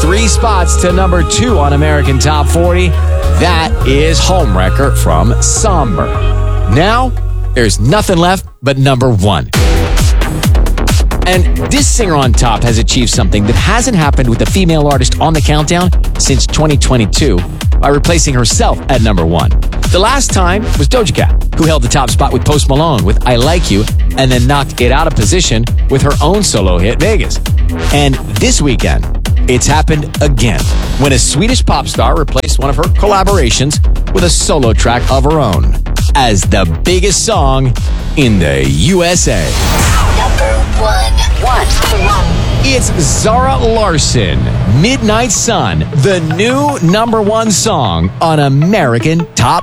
3 spots to number 2 on American Top 40. That is Homewrecker from Somber. Now, there's nothing left but number 1. And this singer on top has achieved something that hasn't happened with a female artist on the countdown since 2022 by replacing herself at number 1. The last time was Doja Cat, who held the top spot with Post Malone with I Like You and then knocked it out of position with her own solo hit, Vegas. And this weekend, it's happened again when a Swedish pop star replaced one of her collaborations with a solo track of her own as the biggest song in the USA. Number 1. It's Zara Larsson, Midnight Sun, the new number 1 song on American Top